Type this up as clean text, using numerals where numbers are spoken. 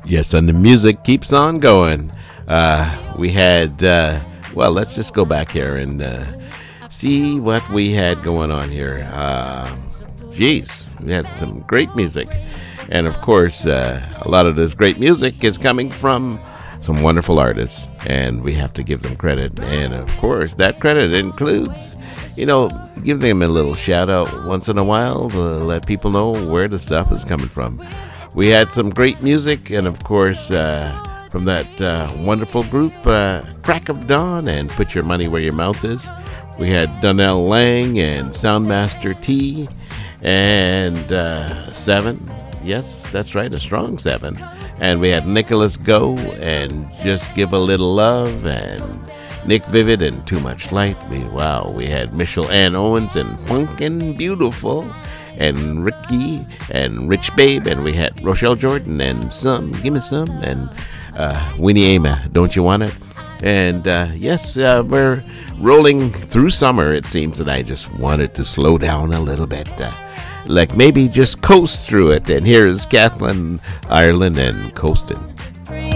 Yes, and the music keeps on going. We had, well, let's just go back here and see what we had going on here. Geez, we had some great music. And of course, a lot of this great music is coming from some wonderful artists, and we have to give them credit. And of course, that credit includes, give them a little shout out once in a while to let people know where the stuff is coming from. We had some great music, and of course, from that wonderful group, Crack of Dawn and Put Your Money Where Your Mouth Is. We had Donnell Lang and Soundmaster T and Seven. Yes, that's right, a strong Seven. And we had Nicholas Go and Just Give a Little Love and Nick Vivid and Too Much Light. We had Michelle Ann Owens and Funkin' Beautiful and Ricky and Rich Babe, and we had Rochelle Jordan and Some, Gimme Some, and Winnie Ama, Don't You Want It? And yes, we're rolling through summer, it seems, and I just wanted to slow down a little bit. Like maybe just coast through it. And here is Kathleen Ireland and Coastin'.